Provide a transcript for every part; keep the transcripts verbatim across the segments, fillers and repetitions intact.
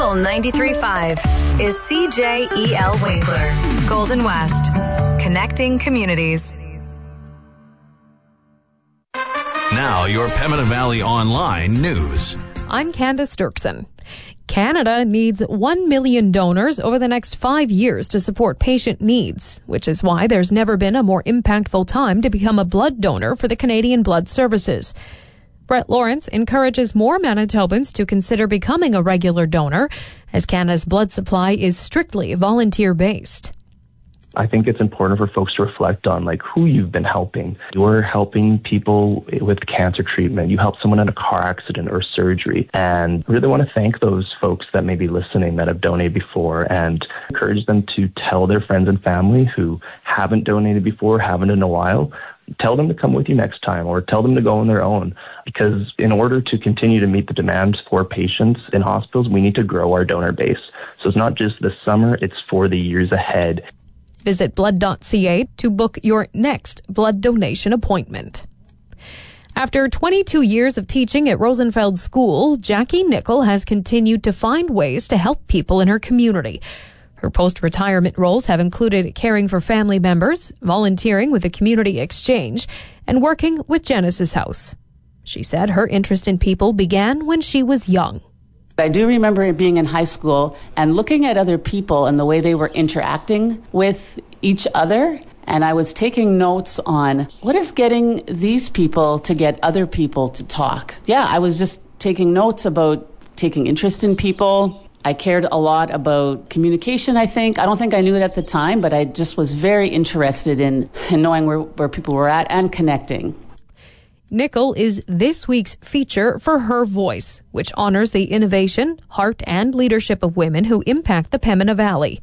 Eagle ninety-three point five is C J E L Winkler, Golden West, connecting communities. Now, your Pembina Valley Online news. I'm Candace Dirksen. Canada needs one million donors over the next five years to support patient needs, which is why there's never been a more impactful time to become a blood donor for the Canadian Blood Services. Brett Lawrence encourages more Manitobans to consider becoming a regular donor, as Canada's blood supply is strictly volunteer-based. I think it's important for folks to reflect on like who you've been helping. You're helping people with cancer treatment. You helped someone in a car accident or surgery. And I really want to thank those folks that may be listening that have donated before and encourage them to tell their friends and family who haven't donated before, haven't in a while. Tell them to come with you next time or tell them to go on their own, because in order to continue to meet the demands for patients in hospitals, we need to grow our donor base. So it's not just this summer, it's for the years ahead. Visit blood dot c a to book your next blood donation appointment. After twenty-two years of teaching at Rosenfeld School, Jackie Nickel has continued to find ways to help people in her community. Her post-retirement roles have included caring for family members, volunteering with the Community Exchange, and working with Genesis House. She said her interest in people began when she was young. I do remember being in high school and looking at other people and the way they were interacting with each other. And I was taking notes on what is getting these people to get other people to talk. Yeah, I was just taking notes about taking interest in people. I cared a lot about communication, I think. I don't think I knew it at the time, but I just was very interested in, in knowing where, where people were at and connecting. Nickel is this week's feature for Her Voice, which honors the innovation, heart, and leadership of women who impact the Pembina Valley.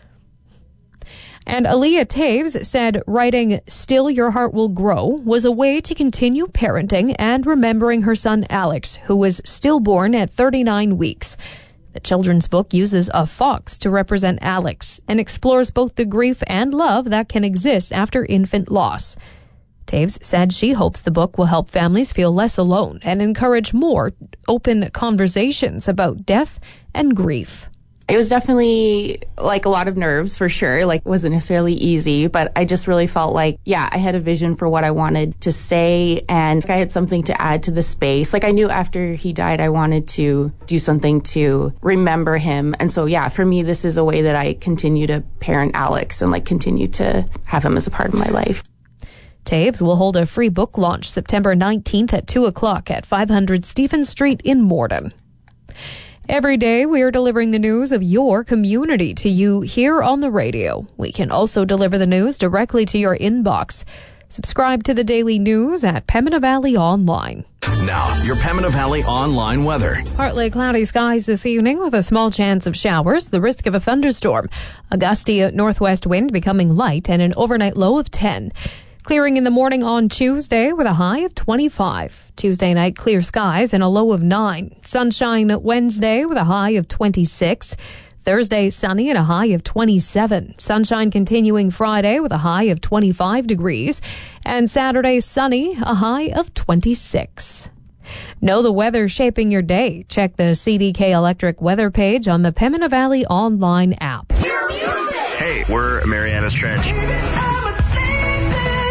And Aaliyah Taves said writing Still Your Heart Will Grow was a way to continue parenting and remembering her son Alex, who was stillborn at thirty-nine weeks. The children's book uses a fox to represent Alex and explores both the grief and love that can exist after infant loss. Taves said she hopes the book will help families feel less alone and encourage more open conversations about death and grief. It was definitely like a lot of nerves for sure. Like, it wasn't necessarily easy, but I just really felt like, yeah, I had a vision for what I wanted to say and I had something to add to the space. Like, I knew after he died, I wanted to do something to remember him. And so, yeah, for me, this is a way that I continue to parent Alex and like continue to have him as a part of my life. Taves will hold a free book launch September nineteenth at two o'clock at five hundred Stephen Street in Morden. Every day, we are delivering the news of your community to you here on the radio. We can also deliver the news directly to your inbox. Subscribe to the daily news at Pembina Valley Online. Now, your Pembina Valley Online weather. Partly cloudy skies this evening with a small chance of showers, the risk of a thunderstorm. A gusty northwest wind becoming light and an overnight low of ten. Clearing in the morning on Tuesday with a high of twenty-five. Tuesday night, clear skies and a low of nine. Sunshine Wednesday with a high of twenty-six. Thursday, sunny and a high of twenty-seven. Sunshine continuing Friday with a high of twenty-five degrees. And Saturday, sunny, a high of twenty-six. Know the weather shaping your day. Check the C D K Electric weather page on the Pembina Valley Online app. Hey, we're Mariana's Trench.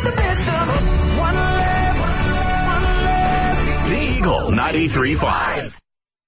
The Eagle ninety-three point five.